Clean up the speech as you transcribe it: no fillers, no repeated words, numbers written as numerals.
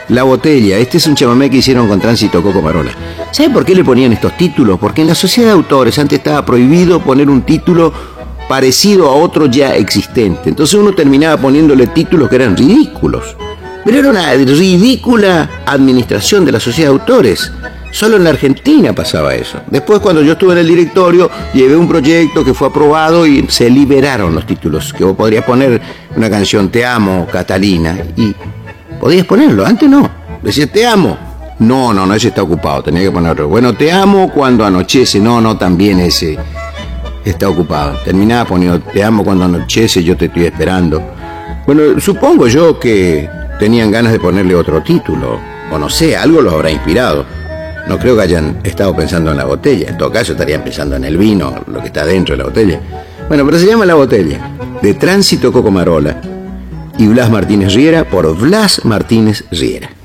La Botella. Este es un chamamé que hicieron con Tránsito Coco Marola. ¿Saben por qué le ponían estos títulos? Porque en la sociedad de autores antes estaba prohibido poner un título parecido a otro ya existente. Entonces uno terminaba poniéndole títulos que eran ridículos. Pero era una ridícula administración de la sociedad de autores. Solo en la Argentina pasaba eso. Después, cuando yo estuve en el directorio, llevé un proyecto que fue aprobado y se liberaron los títulos. Que vos podrías poner una canción, Te amo, Catalina, y podías ponerlo. Antes no. Decías, Te amo. No, ese está ocupado. Tenía que poner otro. Bueno, Te amo cuando anochece. No, también ese está ocupado. Terminaba poniendo, Te amo cuando anochece, yo te estoy esperando. Bueno, supongo yo que tenían ganas de ponerle otro título. O no sé, algo los habrá inspirado. No creo que hayan estado pensando en la botella. En todo caso estarían pensando en el vino, lo que está dentro de la botella. Bueno, pero se llama La Botella, de Tránsito Coco Marola y Blas Martínez Riera, por Blas Martínez Riera.